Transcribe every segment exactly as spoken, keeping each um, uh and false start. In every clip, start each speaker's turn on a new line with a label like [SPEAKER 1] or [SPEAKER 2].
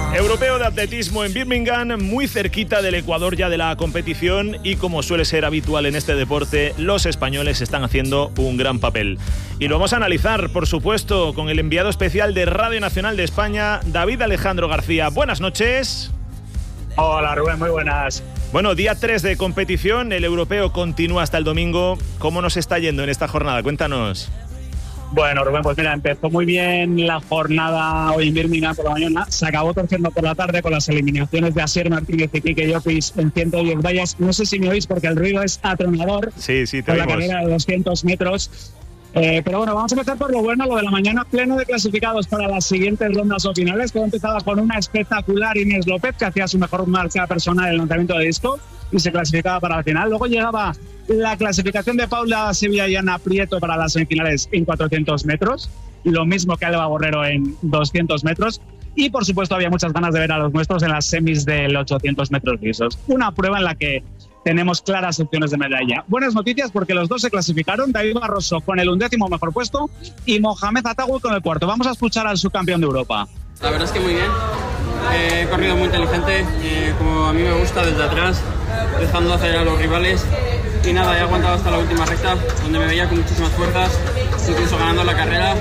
[SPEAKER 1] Europeo de atletismo en Birmingham, muy cerquita del ecuador ya de la competición, y como suele ser habitual en este deporte, los españoles están haciendo un gran papel. Y lo vamos a analizar, por supuesto, con el enviado especial de Radio Nacional de España, David Alejandro García. Buenas noches.
[SPEAKER 2] Hola Rubén, muy buenas.
[SPEAKER 1] Bueno, día tres de competición, el europeo continúa hasta el domingo. ¿Cómo nos está yendo en esta jornada? Cuéntanos.
[SPEAKER 2] Bueno, Rubén, pues mira, empezó muy bien la jornada hoy en Birmingham por la mañana, se acabó torciendo por la tarde con las eliminaciones de Asier Martínez y Quique Llopis en ciento diez vallas. No sé si me oís porque el ruido es atronador.
[SPEAKER 1] Sí, sí, te
[SPEAKER 2] con la
[SPEAKER 1] oímos.
[SPEAKER 2] carrera de doscientos metros. Eh, pero bueno, vamos a empezar por lo bueno, lo de la mañana, pleno de clasificados para las siguientes rondas o finales. Todo empezaba con una espectacular Inés López, que hacía su mejor marca personal en el lanzamiento de disco y se clasificaba para la final. Luego llegaba la clasificación de Paula Sevilla y Ana Prieto para las semifinales en cuatrocientos metros, lo mismo que Alba Borrero en doscientos metros. Y por supuesto había muchas ganas de ver a los nuestros en las semis del ochocientos metros lisos. Una prueba en la que tenemos claras opciones de medalla. Buenas noticias porque los dos se clasificaron, David Barroso con el undécimo mejor puesto y Mohamed Atawi con el cuarto. Vamos a escuchar al subcampeón de Europa.
[SPEAKER 3] La verdad es que muy bien, eh, he corrido muy inteligente, eh, como a mí me gusta, desde atrás, dejando hacer a los rivales. Y nada, he aguantado hasta la última recta, donde me veía con muchísimas fuerzas, incluso ganando la carrera.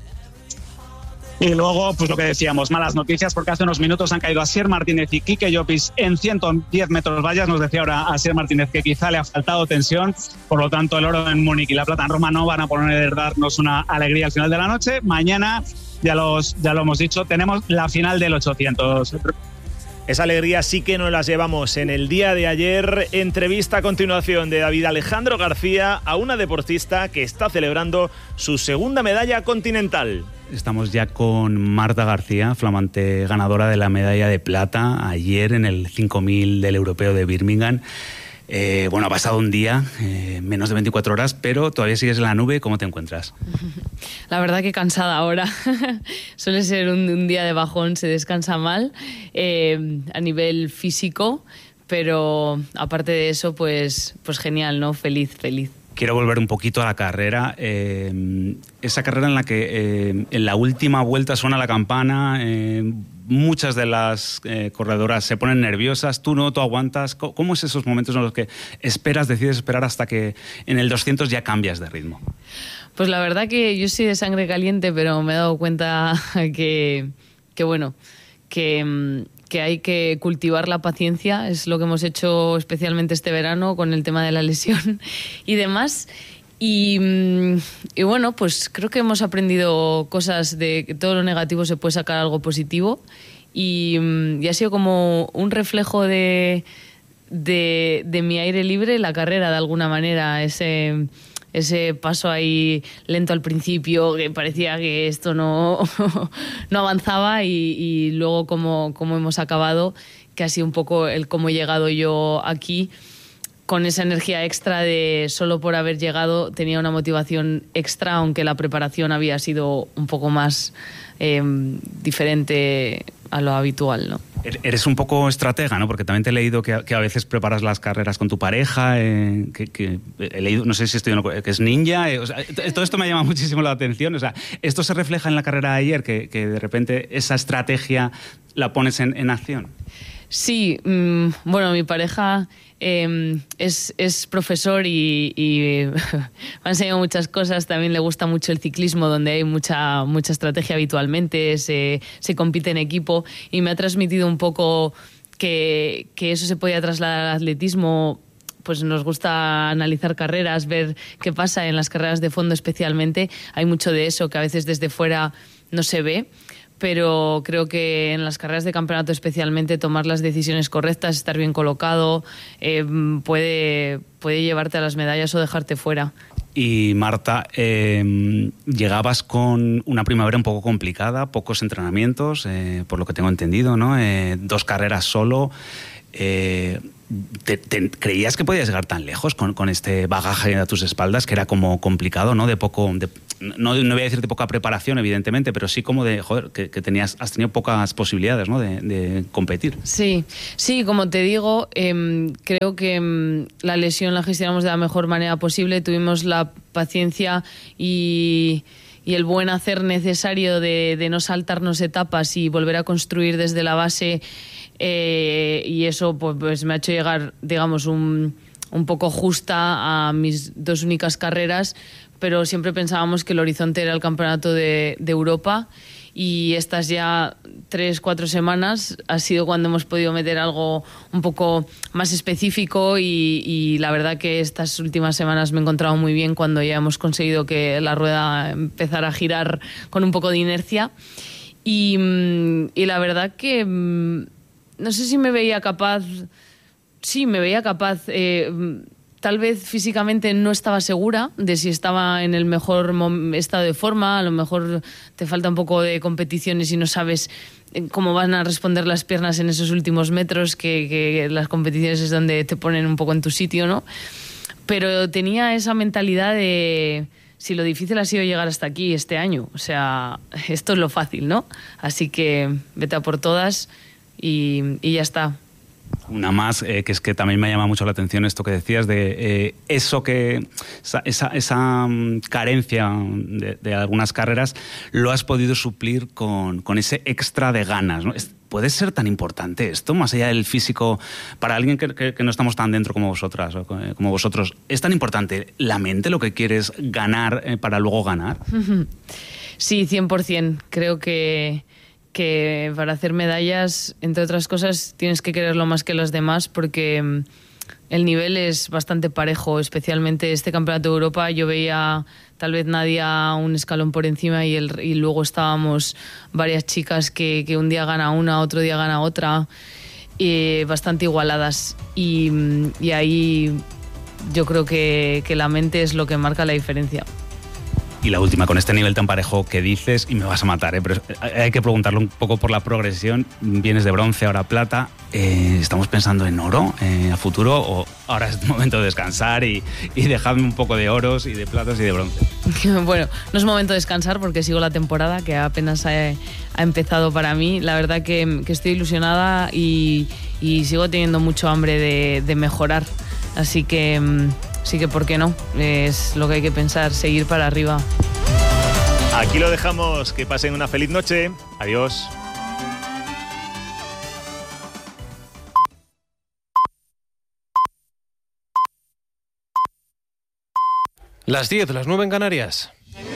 [SPEAKER 2] Y luego, pues lo que decíamos, malas noticias, porque hace unos minutos han caído Asier Martínez y Quique Llopis en ciento diez metros vallas. Nos decía ahora Asier Martínez que quizá le ha faltado tensión, por lo tanto el oro en Múnich y la plata en Roma no van a poder darnos una alegría al final de la noche. Mañana, ya, los, ya lo hemos dicho, tenemos la final del ochocientos.
[SPEAKER 1] Esa alegría sí que nos las llevamos en el día de ayer. Entrevista a continuación de David Alejandro García a una deportista que está celebrando su segunda medalla continental.
[SPEAKER 4] Estamos ya con Marta García, flamante ganadora de la medalla de plata ayer en el cinco mil del Europeo de Birmingham. Eh, bueno, ha pasado un día, eh, menos de veinticuatro horas, pero todavía sigues en la nube. ¿Cómo te encuentras?
[SPEAKER 5] La verdad que cansada ahora. Suele ser un, un día de bajón, se descansa mal eh, a nivel físico, pero aparte de eso, pues, pues genial, ¿no? Feliz, feliz.
[SPEAKER 4] Quiero volver un poquito a la carrera, eh, esa carrera en la que eh, en la última vuelta suena la campana, eh, muchas de las eh, corredoras se ponen nerviosas, tú no, tú aguantas. ¿Cómo es esos momentos en los que esperas, decides esperar hasta que en el doscientos ya cambias de ritmo?
[SPEAKER 5] Pues la verdad que yo soy de sangre caliente, pero me he dado cuenta que, que bueno, que... que hay que cultivar la paciencia, es lo que hemos hecho especialmente este verano con el tema de la lesión y demás. Y, y bueno, pues creo que hemos aprendido cosas de que todo lo negativo se puede sacar algo positivo y, y ha sido como un reflejo de, de, de mi aire libre, la carrera de alguna manera, ese... ese paso ahí lento al principio, que parecía que esto no, no avanzaba y, y luego cómo, cómo hemos acabado, que ha sido un poco el cómo he llegado yo aquí, con esa energía extra de solo por haber llegado tenía una motivación extra, aunque la preparación había sido un poco más eh, diferente a lo habitual, ¿no?
[SPEAKER 4] Eres un poco estratega, ¿no? Porque también te he leído que a, que a veces preparas las carreras con tu pareja, eh, que, que he leído, no sé si estoy que es ninja, eh, o sea, todo esto me llama muchísimo la atención. O sea, ¿esto se refleja en la carrera de ayer, que, que de repente esa estrategia la pones en, en acción?
[SPEAKER 5] Sí, mmm, bueno, mi pareja eh, es, es profesor y, y me ha enseñado muchas cosas. También le gusta mucho el ciclismo, donde hay mucha, mucha estrategia habitualmente, se, se compite en equipo y me ha transmitido un poco que, que eso se podía trasladar al atletismo. Pues nos gusta analizar carreras, ver qué pasa en las carreras de fondo especialmente. Hay mucho de eso que a veces desde fuera no se ve, pero creo que en las carreras de campeonato especialmente tomar las decisiones correctas, estar bien colocado, eh, puede, puede llevarte a las medallas o dejarte fuera.
[SPEAKER 4] Y Marta, eh, llegabas con una primavera un poco complicada, pocos entrenamientos, eh, por lo que tengo entendido, ¿no? Eh, dos carreras solo. Eh, te, te, ¿Creías que podías llegar tan lejos con, con este bagaje a tus espaldas, que era como complicado, ¿no? De poco, de, no, no voy a decir de poca preparación, evidentemente, pero sí como de, joder, que, que tenías, has tenido pocas posibilidades, ¿no? de, de competir.
[SPEAKER 5] Sí, sí, como te digo, eh, creo que eh, la lesión la gestionamos de la mejor manera posible, tuvimos la paciencia y... y el buen hacer necesario de, de no saltarnos etapas y volver a construir desde la base, eh, y eso pues, pues me ha hecho llegar, digamos, un, un poco justa a mis dos únicas carreras, pero siempre pensábamos que el horizonte era el campeonato de, de Europa, y estas ya tres, cuatro semanas ha sido cuando hemos podido meter algo un poco más específico, y, y la verdad que estas últimas semanas me he encontrado muy bien cuando ya hemos conseguido que la rueda empezara a girar con un poco de inercia, y, y la verdad que no sé si me veía capaz, sí, me veía capaz, eh, tal vez físicamente no estaba segura de si estaba en el mejor estado de forma, a lo mejor te falta un poco de competiciones y no sabes cómo van a responder las piernas en esos últimos metros, que, que las competiciones es donde te ponen un poco en tu sitio, ¿no? Pero tenía esa mentalidad de si lo difícil ha sido llegar hasta aquí este año, o sea, esto es lo fácil, ¿no? Así que vete a por todas y, y ya está.
[SPEAKER 4] Una más, eh, que es que también me llama mucho la atención esto que decías de eh, eso que, esa, esa, esa um, carencia de, de algunas carreras, lo has podido suplir con, con ese extra de ganas, ¿no? Es, ¿puede ser tan importante esto, más allá del físico, para alguien que, que, que no estamos tan dentro como vosotras, o como vosotros? ¿Es tan importante la mente, lo que quieres ganar eh, para luego ganar?
[SPEAKER 5] Sí, cien por ciento. Creo que... que para hacer medallas, entre otras cosas, tienes que quererlo más que los demás, porque el nivel es bastante parejo, especialmente este campeonato de Europa. Yo veía tal vez Nadia un escalón por encima, y, el, y luego estábamos varias chicas que, que un día gana una, otro día gana otra, y bastante igualadas, y, y ahí yo creo que, que la mente es lo que marca la diferencia.
[SPEAKER 4] Y la última, con este nivel tan parejo que dices, y me vas a matar, ¿eh? Pero hay que preguntarlo un poco por la progresión. Vienes de bronce, ahora plata. Eh, ¿Estamos pensando en oro eh, a futuro, o ahora es momento de descansar y, y dejarme un poco de oros y de platas y de bronce?
[SPEAKER 5] Bueno, no es momento de descansar porque sigo la temporada, que apenas ha, ha empezado para mí. La verdad que, que estoy ilusionada y, y sigo teniendo mucho hambre de, de mejorar. Así que... sí que, ¿por qué no? Es lo que hay que pensar, seguir para arriba.
[SPEAKER 1] Aquí lo dejamos, que pasen una feliz noche. Adiós.
[SPEAKER 6] Las diez, las nueve en Canarias.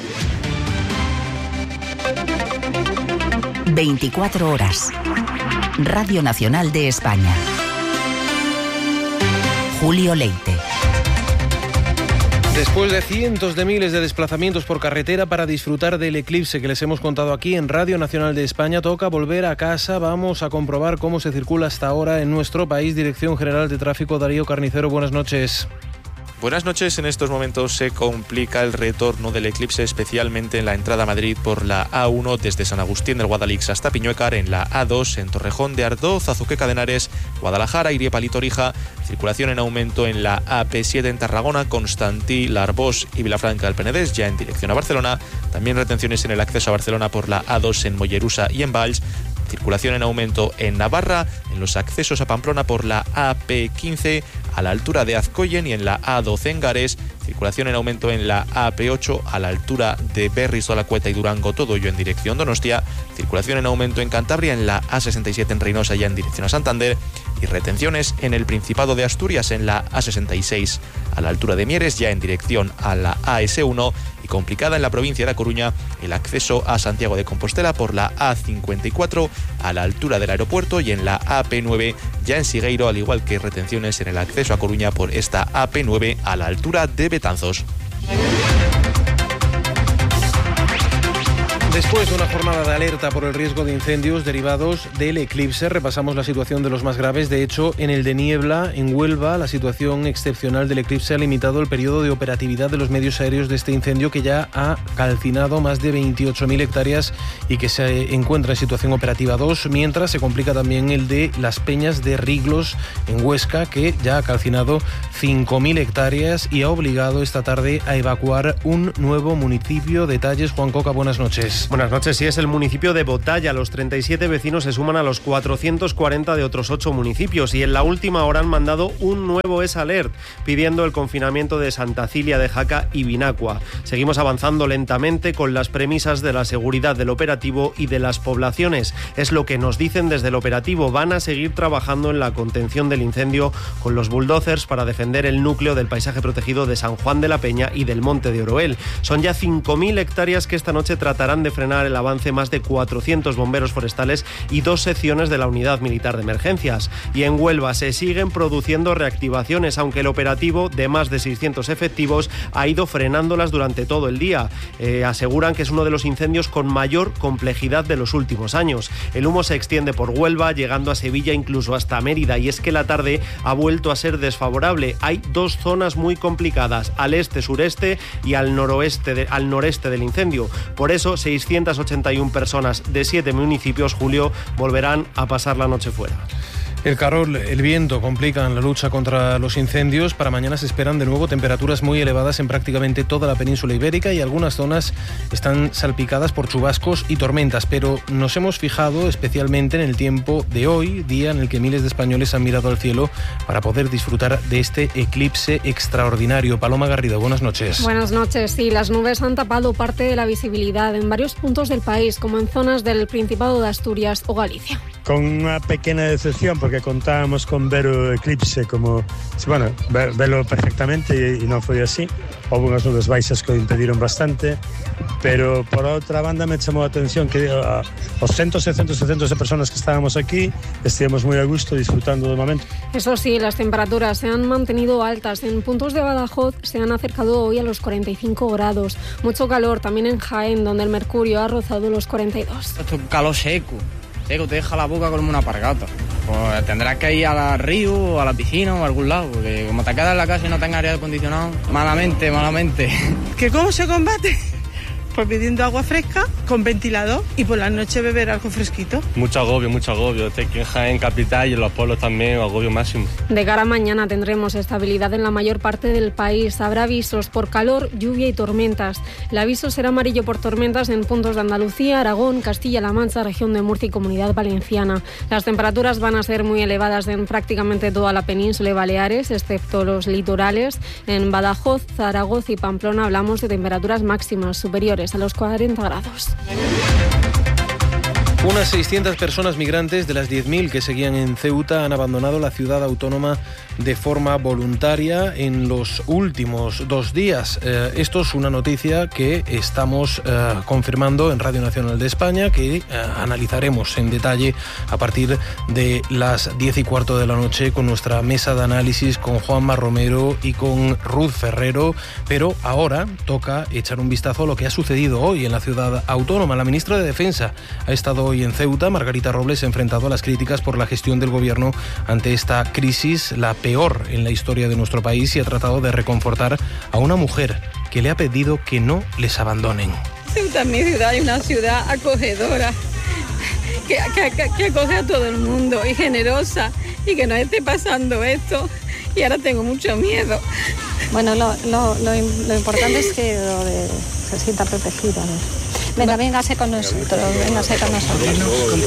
[SPEAKER 7] veinticuatro horas. Radio Nacional de España. Julio Leite.
[SPEAKER 6] Después de cientos de miles de desplazamientos por carretera para disfrutar del eclipse que les hemos contado aquí en Radio Nacional de España, toca volver a casa. Vamos a comprobar cómo se circula hasta ahora en nuestro país. Dirección General de Tráfico, Darío Carnicero, buenas noches.
[SPEAKER 8] Buenas noches. En estos momentos se complica el retorno del eclipse, especialmente en la entrada a Madrid por la A uno desde San Agustín del Guadalix hasta Piñuecar, en la A dos en Torrejón de Ardoz, Azuqueca de Henares, Guadalajara, Iria y Torija. Circulación en aumento en la A P siete en Tarragona, Constantí, La Arbós y Vilafranca del Penedès, ya en dirección a Barcelona. También retenciones en el acceso a Barcelona por la A dos en Mollerusa y en Valls. Circulación en aumento en Navarra, en los accesos a Pamplona por la A P quince a la altura de Azcoyen y en la A doce en Gares. Circulación en aumento en la A P ocho a la altura de Berriz, Olacueta y Durango, todo ello en dirección Donostia. Circulación en aumento en Cantabria, en la A sesenta y siete en Reynosa, ya en dirección a Santander. Y retenciones en el Principado de Asturias, en la A sesenta y seis a la altura de Mieres, ya en dirección a la A S uno. Y complicada en la provincia de La Coruña el acceso a Santiago de Compostela por la A cincuenta y cuatro a la altura del aeropuerto, y en la A P nueve ya en Sigueiro, al igual que retenciones en el acceso a Coruña por esta A P nueve a la altura de Betanzos.
[SPEAKER 6] Después de una jornada de alerta por el riesgo de incendios derivados del eclipse, repasamos la situación de los más graves. De hecho, en el de Niebla, en Huelva, la situación excepcional del eclipse ha limitado el periodo de operatividad de los medios aéreos de este incendio, que ya ha calcinado más de veintiocho mil hectáreas y que se encuentra en situación operativa dos, mientras se complica también el de Las Peñas de Riglos, en Huesca, que ya ha calcinado cinco mil hectáreas y ha obligado esta tarde a evacuar un nuevo municipio. Detalles, Juan Coca, buenas noches.
[SPEAKER 1] noches.
[SPEAKER 6] Buenas noches. Sí, es el municipio de Botalla. Los treinta y siete vecinos se suman a los cuatrocientos cuarenta de otros ocho municipios y en la última hora han mandado un nuevo S Alert pidiendo el confinamiento de Santa Cilia de Jaca y Vinacua. Seguimos avanzando lentamente con las premisas de la seguridad del operativo y de las poblaciones. Es lo que nos dicen desde el operativo. Van a seguir trabajando en la contención del incendio con los bulldozers para defender el núcleo del paisaje protegido de San Juan de la Peña y del Monte de Oroel. Son ya cinco mil hectáreas que esta noche tratarán de frenar el avance más de cuatrocientos bomberos forestales y dos secciones de la Unidad Militar de Emergencias. Y en Huelva se siguen produciendo reactivaciones, aunque el operativo de más de seiscientos efectivos ha ido frenándolas durante todo el día. Eh, aseguran que es uno de los incendios con mayor complejidad de los últimos años. El humo se extiende por Huelva, llegando a Sevilla, incluso hasta Mérida, y es que la tarde ha vuelto a ser desfavorable. Hay dos zonas muy complicadas, al este-sureste y al noroeste de, al noreste del incendio. Por eso, seiscientas ochenta y una personas de siete municipios, Julio, volverán a pasar la noche fuera. El calor, el viento complican la lucha contra los incendios. Para mañana se esperan de nuevo temperaturas muy elevadas en prácticamente toda la península ibérica y algunas zonas están salpicadas por chubascos y tormentas, pero nos hemos fijado especialmente en el tiempo de hoy, día en el que miles de españoles han mirado al cielo para poder disfrutar de este eclipse extraordinario. Paloma Garrido, buenas noches.
[SPEAKER 9] Buenas noches. Sí, las nubes han tapado parte de la visibilidad en varios puntos del país, como en zonas del Principado de Asturias o Galicia.
[SPEAKER 10] Con una pequeña decepción, porque contábamos con ver o eclipse como, bueno, verlo perfectamente y no fue así. Hubo unas nubes baixas que lo impedieron bastante, pero por otra banda me llamó la atención que uh, los cientos y cientos y cientos de personas que estábamos aquí estábamos muy a gusto disfrutando del momento.
[SPEAKER 9] Eso sí, las temperaturas se han mantenido altas. En puntos de Badajoz se han acercado hoy a los cuarenta y cinco grados. Mucho calor también en Jaén, donde el mercurio ha rozado los cuarenta y dos.
[SPEAKER 11] Esto es calor seco. Te deja la boca como una pargata. Pues tendrás que ir al río o a la piscina o a algún lado, porque como te quedas en la casa y no tengas aire acondicionado, malamente, malamente.
[SPEAKER 12] ¿Que cómo se combate? Pues pidiendo agua fresca, con ventilador y por la noche beber algo fresquito.
[SPEAKER 13] Mucho agobio, mucho agobio. Aquí en Jaén capital y en los pueblos también, agobio máximo.
[SPEAKER 9] De cara a mañana tendremos estabilidad en la mayor parte del país. Habrá avisos por calor, lluvia y tormentas. El aviso será amarillo por tormentas en puntos de Andalucía, Aragón, Castilla-La Mancha, región de Murcia y Comunidad Valenciana. Las temperaturas van a ser muy elevadas en prácticamente toda la península y Baleares, excepto los litorales. En Badajoz, Zaragoza y Pamplona hablamos de temperaturas máximas superiores a los cuarenta grados.
[SPEAKER 6] Unas seiscientas personas migrantes de las diez mil que seguían en Ceuta han abandonado la ciudad autónoma de forma voluntaria en los últimos dos días. Eh, esto es una noticia que estamos eh, confirmando en Radio Nacional de España, que eh, analizaremos en detalle a partir de las diez y cuarto de la noche con nuestra mesa de análisis con Juanma Romero y con Ruth Ferrero. Pero ahora toca echar un vistazo a lo que ha sucedido hoy en la ciudad autónoma. La ministra de Defensa ha estado hoy en Ceuta. Margarita Robles se ha enfrentado a las críticas por la gestión del gobierno ante esta crisis, la peor en la historia de nuestro país, y ha tratado de reconfortar a una mujer que le ha pedido que no les abandonen.
[SPEAKER 12] Ceuta es mi ciudad y una ciudad acogedora, que, que, que, que acoge a todo el mundo y generosa, y que nos esté pasando esto y ahora tengo mucho miedo.
[SPEAKER 14] Bueno, lo, lo, lo, lo importante es que lo de, se sienta protegida, ¿no? Venga, véngase con nosotros, véngase con nosotros.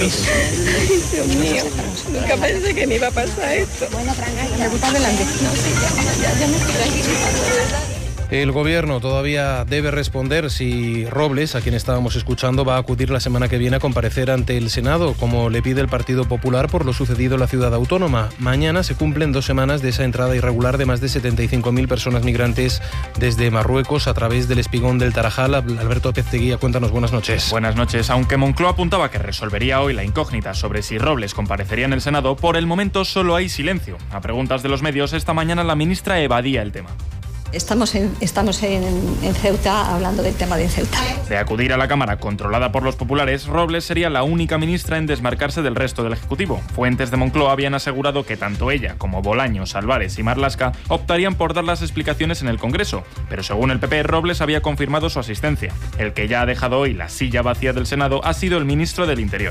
[SPEAKER 12] Dios mío, nunca pensé que me iba a pasar esto.
[SPEAKER 14] Bueno, tranquila, adelante.
[SPEAKER 12] No, sí, ya, ya, ya me estoy tranquilizando, de verdad.
[SPEAKER 6] El gobierno todavía debe responder si Robles, a quien estábamos escuchando, va a acudir la semana que viene a comparecer ante el Senado, como le pide el Partido Popular por lo sucedido en la ciudad autónoma. Mañana se cumplen dos semanas de esa entrada irregular de más de setenta y cinco mil personas migrantes desde Marruecos a través del Espigón del Tarajal. Alberto Pezteguía, cuéntanos, buenas noches.
[SPEAKER 15] Buenas noches. Aunque Moncloa apuntaba que resolvería hoy la incógnita sobre si Robles comparecería en el Senado, por el momento solo hay silencio. A preguntas de los medios, esta mañana la ministra evadía el tema.
[SPEAKER 14] Estamos, en, estamos en, en Ceuta hablando del tema de Ceuta.
[SPEAKER 15] De acudir a la Cámara controlada por los populares, Robles sería la única ministra en desmarcarse del resto del Ejecutivo. Fuentes de Moncloa habían asegurado que tanto ella como Bolaños, Álvarez y Marlaska optarían por dar las explicaciones en el Congreso, pero según el P P, Robles había confirmado su asistencia. El que ya ha dejado hoy la silla vacía del Senado ha sido el ministro del Interior.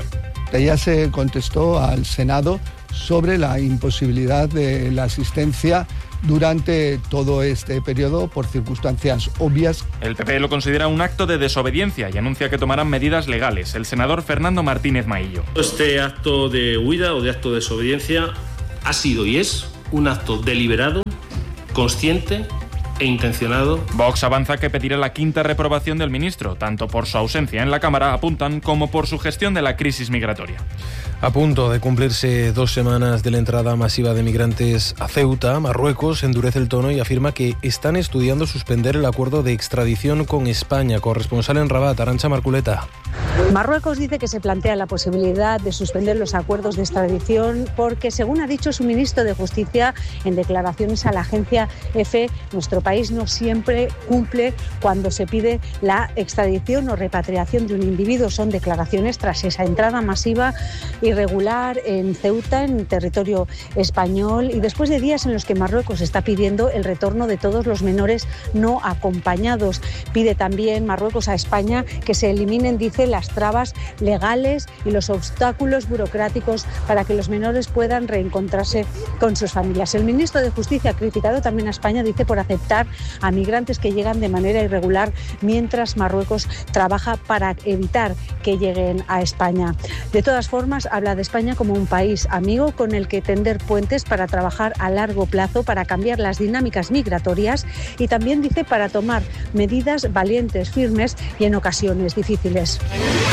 [SPEAKER 16] Ya se contestó al Senado sobre la imposibilidad de la asistencia durante todo este periodo por circunstancias obvias.
[SPEAKER 15] El P P lo considera un acto de desobediencia y anuncia que tomarán medidas legales. El senador Fernando Martínez Maillo.
[SPEAKER 17] Este acto de huida o de acto de desobediencia ha sido y es un acto deliberado, consciente e intencionado.
[SPEAKER 15] Vox avanza que pedirá la quinta reprobación del ministro, tanto por su ausencia en la Cámara, apuntan, como por su gestión de la crisis migratoria.
[SPEAKER 6] A punto de cumplirse dos semanas de la entrada masiva de migrantes a Ceuta, Marruecos endurece el tono y afirma que están estudiando suspender el acuerdo de extradición con España. Corresponsal en Rabat, Arantxa Marculeta.
[SPEAKER 18] Marruecos dice que se plantea la posibilidad de suspender los acuerdos de extradición porque, según ha dicho su ministro de Justicia en declaraciones a la agencia EFE, nuestro país no siempre cumple cuando se pide la extradición o repatriación de un individuo. Son declaraciones tras esa entrada masiva irregular en Ceuta, en territorio español, y después de días en los que Marruecos está pidiendo el retorno de todos los menores no acompañados. Pide también Marruecos a España que se eliminen, dice, las trabas legales y los obstáculos burocráticos para que los menores puedan reencontrarse con sus familias. El ministro de Justicia ha criticado también a España, dice, por aceptar a migrantes que llegan de manera irregular, mientras Marruecos trabaja para evitar que lleguen a España. De todas formas, habla de España como un país amigo con el que tender puentes para trabajar a largo plazo, para cambiar las dinámicas migratorias y también, dice, para tomar medidas valientes, firmes y en ocasiones difíciles.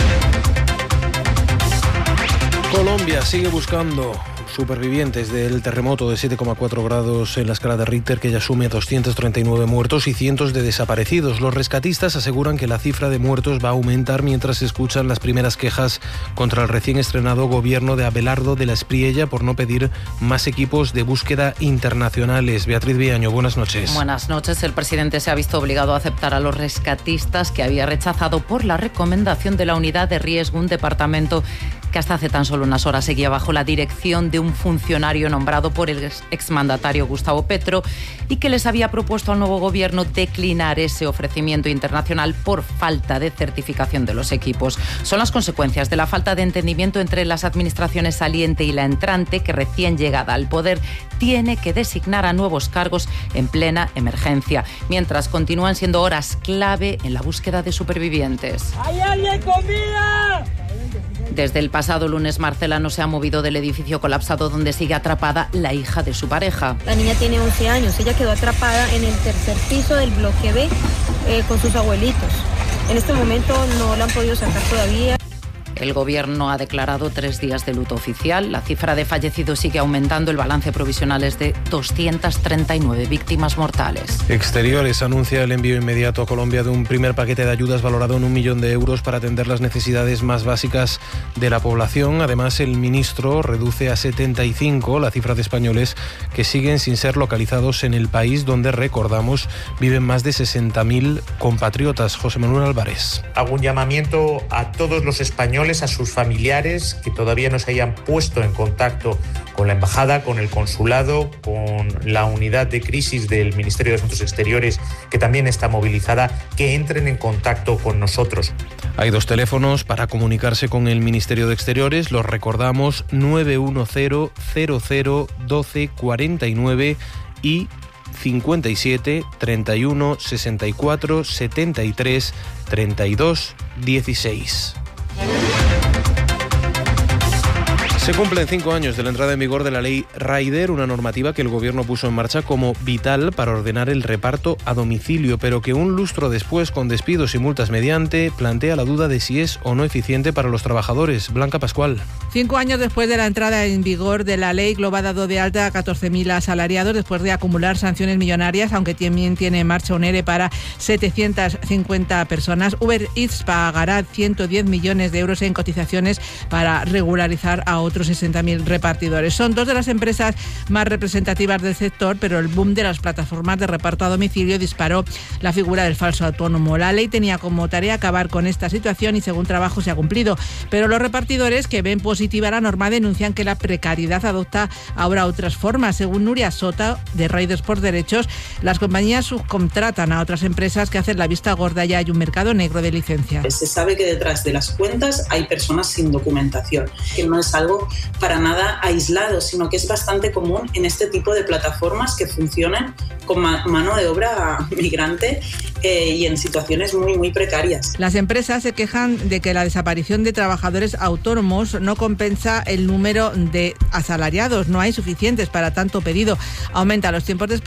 [SPEAKER 6] Colombia sigue buscando supervivientes del terremoto de siete coma cuatro grados en la escala de Richter, que ya sume doscientos treinta y nueve muertos y cientos de desaparecidos. Los rescatistas aseguran que la cifra de muertos va a aumentar mientras se escuchan las primeras quejas contra el recién estrenado gobierno de Abelardo de la Espriella por no pedir más equipos de búsqueda internacionales. Beatriz Viaño, buenas noches.
[SPEAKER 19] Buenas noches. El presidente se ha visto obligado a aceptar a los rescatistas que había rechazado por la recomendación de la unidad de riesgo, un departamento que hasta hace tan solo unas horas seguía bajo la dirección de un funcionario nombrado por el exmandatario Gustavo Petro y que les había propuesto al nuevo gobierno declinar ese ofrecimiento internacional por falta de certificación de los equipos. Son las consecuencias de la falta de entendimiento entre las administraciones saliente y la entrante, que recién llegada al poder tiene que designar a nuevos cargos en plena emergencia, mientras continúan siendo horas clave en la búsqueda de supervivientes.
[SPEAKER 20] ¡Hay alguien con vida!
[SPEAKER 19] Desde el pasado lunes, Marcela no se ha movido del edificio colapsado donde sigue atrapada la hija de su pareja.
[SPEAKER 21] La niña tiene once años, ella quedó atrapada en el tercer piso del bloque B eh, con sus abuelitos. En este momento no la han podido sacar todavía.
[SPEAKER 19] El gobierno ha declarado tres días de luto oficial. La cifra de fallecidos sigue aumentando. El balance provisional es de doscientas treinta y nueve víctimas mortales.
[SPEAKER 6] Exteriores anuncia el envío inmediato a Colombia de un primer paquete de ayudas valorado en un millón de euros para atender las necesidades más básicas de la población. Además, el ministro reduce a setenta y cinco la cifra de españoles que siguen sin ser localizados en el país, donde, recordamos, viven más de sesenta mil compatriotas. José Manuel Álvarez.
[SPEAKER 22] Hago un llamamiento a todos los españoles, a sus familiares que todavía no se hayan puesto en contacto con la embajada, con el consulado, con la unidad de crisis del Ministerio de Asuntos Exteriores, que también está movilizada, que entren en contacto con nosotros.
[SPEAKER 6] Hay dos teléfonos para comunicarse con el Ministerio de Exteriores, los recordamos: nueve uno cero cero cero doce cuarenta y nueve y cincuenta y siete treinta y uno sesenta y cuatro setenta y tres treinta y dos dieciséis. Se cumplen cinco años de la entrada en vigor de la ley Rider, una normativa que el gobierno puso en marcha como vital para ordenar el reparto a domicilio, pero que un lustro después, con despidos y multas mediante, plantea la duda de si es o no eficiente para los trabajadores. Blanca Pascual.
[SPEAKER 23] Cinco años después de la entrada en vigor de la ley, Glovo ha dado de alta a catorce mil asalariados después de acumular sanciones millonarias, aunque también tiene en marcha un ERE para setecientas cincuenta personas. Uber Eats pagará ciento diez millones de euros en cotizaciones para regularizar a otros otros sesenta mil repartidores. Son dos de las empresas más representativas del sector, pero el boom de las plataformas de reparto a domicilio disparó la figura del falso autónomo. La ley tenía como tarea acabar con esta situación y según trabajo se ha cumplido, pero los repartidores que ven positiva la norma denuncian que la precariedad adopta ahora otras formas. Según Nuria Sota, de Riders por Derechos, las compañías subcontratan a otras empresas que hacen la vista gorda y hay un mercado negro de licencias.
[SPEAKER 2] Se sabe que detrás de las cuentas hay personas sin documentación, que no es algo para nada aislado, sino que es bastante común en este tipo de plataformas que funcionan con ma- mano de obra migrante eh, y en situaciones muy, muy precarias.
[SPEAKER 23] Las empresas se quejan de que la desaparición de trabajadores autónomos no compensa el número de asalariados. No hay suficientes para tanto pedido. Aumenta los tiempos de espera